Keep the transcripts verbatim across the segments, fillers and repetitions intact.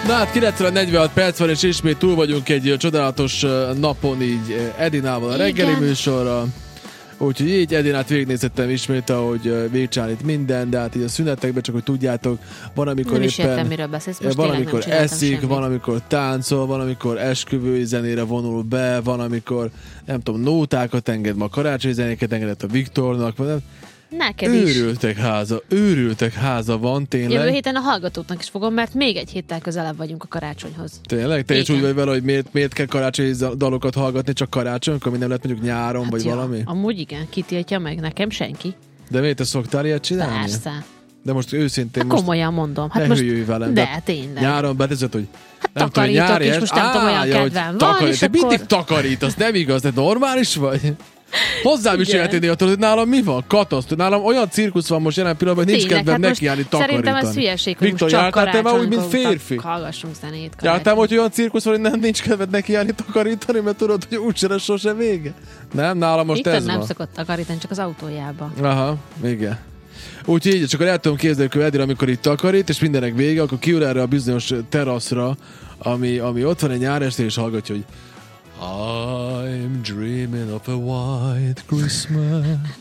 Na hát kilenc óra negyvenhat perc van, és ismét túl vagyunk egy csodálatos napon így Edinával a reggeli műsorra. Úgyhogy így Edinát végignézhettem ismét, ahogy végigcsinál itt minden, de hát így a szünetekben csak, hogy tudjátok, van amikor nem éppen... értem, miről beszélsz, most van, amikor eszik, semmit. van, amikor táncol, van, amikor esküvői zenére vonul be, van, amikor, nem tudom, nótákat enged, ma karácsonyi zenéket engedett a Viktornak, nem... Neked is. Őrültek háza, őrültek háza van, tényleg. Jövő héten a hallgatóknak is fogom, mert még egy héttel közelebb vagyunk a karácsonyhoz. Tényleg? Te is úgy vagy vele, hogy miért, miért kell karácsonyi dalokat hallgatni csak karácsonykor, ami nem lehet mondjuk nyáron, hát vagy ja, valami? Amúgy igen, kitiltja meg, nekem senki. De miért te szoktál ilyet csinálni? Persze. De most őszintén hát most... komolyan mondom. Hát ne most... hülyülj velem. De, de tényleg. Nyáron beteszed, hogy hát nem tudom, nyári és most nem tudom, olyan kedvem van, takarít. és Te akkor... mindig takarítasz, nem igaz? Te normális vagy? Hozzám is jelenteni, hogy nálam mi van? Katasztr. Nálam olyan cirkusz van most jelen pillanatban, hogy nincs kedvem hát nekiállni takarítani. Szerintem ez hülyeség, hogy Viktor, most csak jártál te már úgy, mint karácsonykor férfi? hallgassunk zenét. Jártál, hogy olyan cirkusz van, hogy nem nincs kedved nekiállni takarítani, mert tudod, hogy úgyse lesz sose vége? Nem, nálam most Viktor ez nem van. szokott takarítani, csak az autójába. Aha, igen. Úgyhogy így, csak el tudom képzelni, hogy Edira, amikor itt takarít, és mindenek vége, akkor kiül erre a bizonyos teraszra, ami, ami ott van egy nyár este, és hallgatja, hogy I'm dreaming of a white Christmas.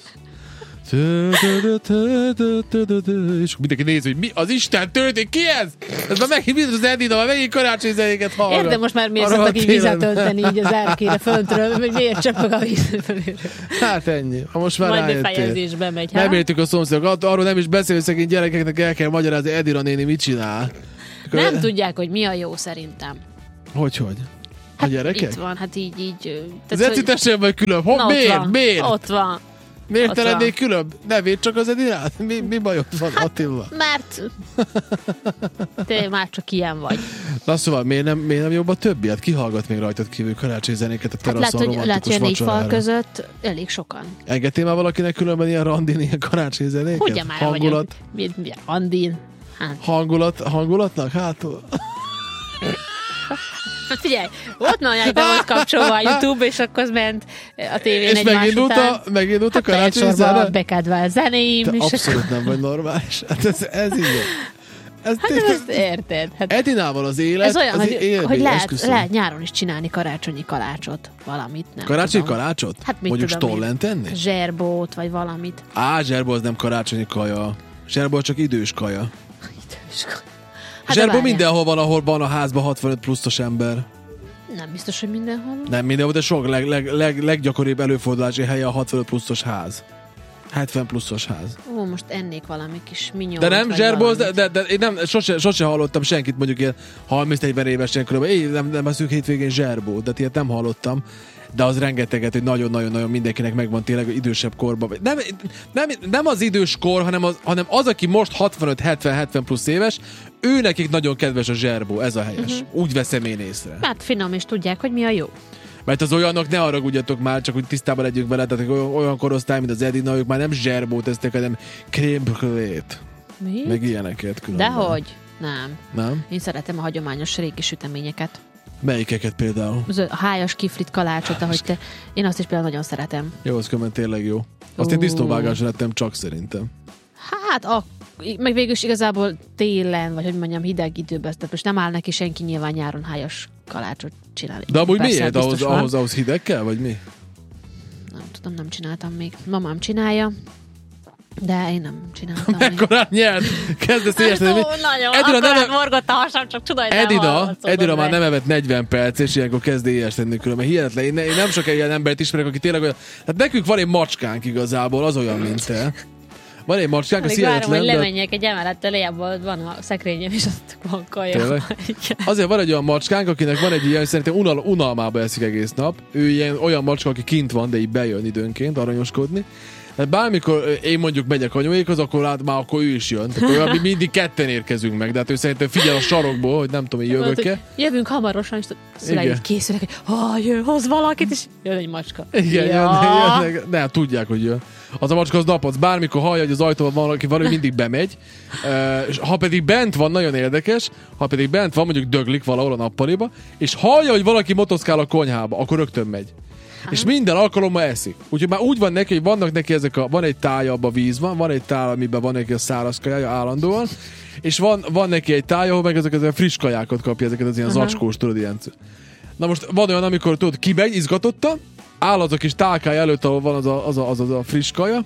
És mindenki néz, hogy mi az Isten történik, ki ez? Ez már megint biztos az Edina, már megint karácsonyi zenéket hallgat. Érde, most már miért szoktak így vizet önteni így az erkére föntről, hogy miért csapog a víz fölülről. Hát ennyi. Ha most már majd rájöttél. befejezésbe megy. Nem értük a szomszédok. Arról nem is beszélő szegény gyerekeknek el kell magyarázni, Edina néni mit csinál. Nem Akkor... tudják, hogy mi a jó szerintem. Hogy, hogy? A hát gyerekek? Itt van, hát így, így. Az ecitesen vagy különb. Ho, Na, miért? van, Miért? Ott van. Miért te lennél különb? Ne védd csak az Edinát? Mi, mi bajod van, hát, Attila? Mert te már csak ilyen vagy. Na szóval, miért nem, miért nem jobb a többi? Hát ki hallgat még rajtad kívül karácsonyi zenéket a teraszon, hát lehet, hogy, lehet, hogy a négy fal között elég sokan. Engedtél már valakinek különben ilyen randin, ilyen karácsonyi zenéket? Ugye már Hangulat? Vagyok. Mi, mi, randin? Hát. Hangulat, hangulatnak? Hátul? Hát figyelj, ott nagyon be volt kapcsolva a YouTube, és akkor az ment a tévén és egymás megindult után. A, megindult a hát karácsonyi zene? Hát bekedvel zenéim. Te és abszolút akkor... nem vagy normális. Hát ez, ez így. Ez hát tényleg... ezt érted. Hát Edinával az élet, ez olyan, az hogy, élmény, hogy lehet, esküszöm. lehet nyáron is csinálni karácsonyi kalácsot, valamit. Nem karácsonyi tudom. kalácsot? Hát mit mondjuk tudom stollen tenni? Zserbót, vagy valamit. Á, zserbó az nem karácsonyi kaja. Zserbó csak idős kaja. Idős kaja. Hát zserbó mindenhol van, ahol van a házban hatvanöt pluszos ember. Nem biztos, hogy mindenhol. Nem mindenhol, de sok leg, leg, leg, leggyakoribb előfordulási helye a hatvanöt pluszos ház. hetven pluszos ház. Ó, most ennék valami kis minyót. De nem zserbó, de, de, de én nem, sose, sose hallottam senkit mondjuk ilyen harminc-negyven évesen körülbelül. Én nem, nem eszünk hétvégén zserbó, de ilyet nem hallottam. De az rengeteget, hogy nagyon-nagyon-nagyon mindenkinek megvan tényleg idősebb korban. Nem, nem, nem az idős kor, hanem az, hanem az, aki most hatvanöt hetven hetven plusz éves, ő nekik nagyon kedves a zserbó, ez a helyes. Uh-huh. Úgy veszem én észre. Hát finom, és tudják, hogy mi a jó. Mert az olyanok, ne haragudjatok már, csak hogy tisztában legyünk vele, tehát olyan, olyan korosztály, mint az Edina, ők már nem zserbót esztek, hanem crème brûlée-t. Mi? Meg ilyeneket különben. Dehogy? Nem. Nem? Én szeretem a hagyományos régi süteményeket. Melyikeket például? A hájas kiflit kalácsot, ahogy te. Én azt is például nagyon szeretem. Jó, az különben tényleg jó. Azt én disznóvágásra lettem csak szerintem. Hát, a, meg végül is igazából télen, vagy hogy mondjam, hideg időben, tehát most nem áll neki senki nyilván nyáron hájas kalácsot csinálni. De amúgy persze, miért? Ahhoz, ahhoz, ahhoz hideg kell, vagy mi? Nem tudom, nem csináltam még. Mamám csinálja, de én nem csináltam Mekkorán nyert? Kezdesz érzeni. Nagyon, Edina, akkor nem... morgott a hasam, csak tudod, hogy Edina, Edina már nem evett negyven perc, és ilyenkor kezd éjjeltenni különben. Hihetetlen. Én, én nem sok ilyen embert ismerek, aki tényleg olyan... Hát nekünk van egy macskánk igazából, az olyan, mint te. Van egy macskánk, az hihetetlen. Várom, hogy lemenjek egy emelettel, lejjebb van a szekrényem, és ott van kaja. Azért van egy olyan macskánk, akinek van egy ilyen, szerintem unal, unalmába eszik egész nap. Ő ilyen olyan macska, aki kint van, de így bejön időnként aranyoskodni. Hát bármikor én mondjuk megyek anyuékhoz, akkor lát, már akkor ő is jön. Tehát mi mindig ketten érkezünk meg, de hát ő szerintem figyel a sarokból, hogy nem tudom, hogy jövök-e. Jövünk hamarosan, és szüleim készülnek, hogy ha jön, hoz valakit, és jön egy macska. Igen, ja. jön, jön, ne, tudják, hogy jön. Az a macska az napot, bármikor hallja, hogy az ajtóban van valaki, valami mindig bemegy. Uh, és ha pedig bent van, nagyon érdekes, ha pedig bent van, mondjuk döglik valahol a nappaliba, és hallja, hogy valaki motoszkál a konyhába, akkor rögtön megy. És minden alkalommal eszik. Úgyhogy már úgy van neki, hogy vannak neki ezek a, van egy tája, abban víz van, van egy táj, amiben van neki a száraz kajája állandóan, és van, van neki egy tája, ahol meg ezeket a friss kajákat kapja, ezeket az ilyen uh-huh. zacskós, tudod, ilyen. Na most van olyan, amikor tudod, kimegy, izgatotta, áll az a kis tálkája előtt, ahol van az a, az a, az a, az a friss kaja,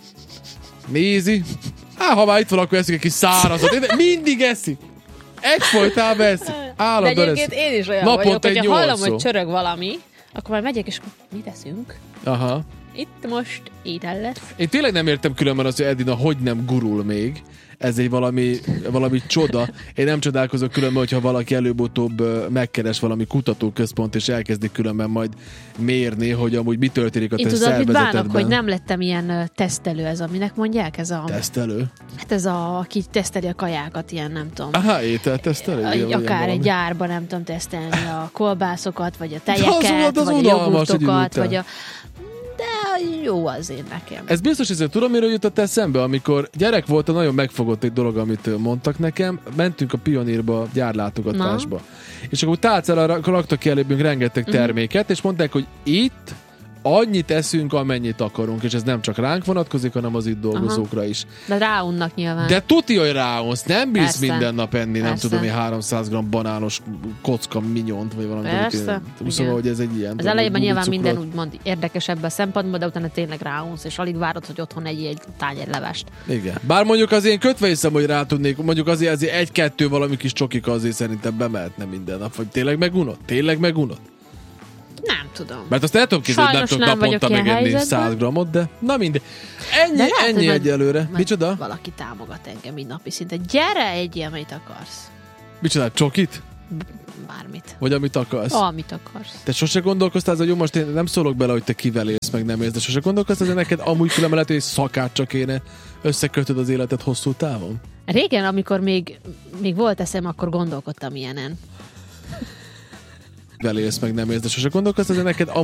nézi, hát ha már itt van, akkor eszik egy kis szárazat, de mindig eszik. Egyfolytában eszik. Állandóan de egyébként eszik. én is olyan Naponta vagyok, hogyha hallom, szó. hogy csörög valami, akkor már megyek, és mit eszünk? Aha. Itt most étel lesz. Én tényleg nem értem különben azt, hogy Edina hogy nem gurul még. Ez egy valami, valami csoda. Én nem csodálkozok különben, hogyha valaki előbb-utóbb megkeres valami kutatóközpont, és elkezdik különben majd mérni, hogy amúgy mi történik a te szervezetedben. Én tudod, mit bánok, hogy nem lettem ilyen tesztelő, ez aminek mondják? Ez a... Tesztelő? Hát ez a, aki teszteli a kajákat, ilyen nem tudom. Aha, ételtesztelő? Akár egy gyárban nem tudom tesztelni a kolbászok, vagy a tejeket, az vagy a jogurtokat, vagy a... De jó azért nekem. Ez biztos, hogy tudom, miről jutott eszembe, amikor gyerek voltam, nagyon megfogott egy dolog, amit mondtak nekem. Mentünk a Pionírba gyárlátogatásba. Na. És akkor tálcára raktak ki előbbünk rengeteg terméket, uh-huh. és mondták, hogy itt annyit eszünk, amennyit akarunk, és ez nem csak ránk vonatkozik, hanem az itt dolgozókra is. De ráunnak nyilván. De tuti, hogy ráunsz, nem bírsz Persze. minden nap enni, nem Persze. tudom, hogy háromszáz gramm banános kocka minyont, vagy valami. Persze. Szóval, hogy ez egy ilyen. Az elejében nyilván minden úgymond érdekesebb a szempontból, de utána tényleg ráunsz, és alig várod, hogy otthon egy egy tányér levest. Igen. Bár mondjuk az én kötve hiszem, hogy rá tudnék, mondjuk azért, azért egy-kettő valami kis csokika azért szerintem bemehetne minden nap, vagy tényleg megunott? Tényleg megunott? Nem tudom. Mert azt el tudom képzelni, hogy nem tudok naponta megenni száz grammot, de na mindegy. Ennyi, lehet, ennyi hogy egyelőre. Micsoda? Valaki támogat engem így napi szinten. Gyere, egy amit akarsz. Micsoda? Csokit? Bármit. Vagy amit akarsz? Amit akarsz. Te sose gondolkoztál, hogy jó, most én nem szólok bele, hogy te kivel élsz, meg nem élsz, de sose gondolkoztál, hogy neked amúgy különben lehet, hogy szakáccsal kéne összekötöd az életet hosszú távon? Régen, amikor még, még volt eszem, akkor gondolkodtam ilyenen. Kivel élsz, meg nem élsz, de sose gondolkoztál, hogy neked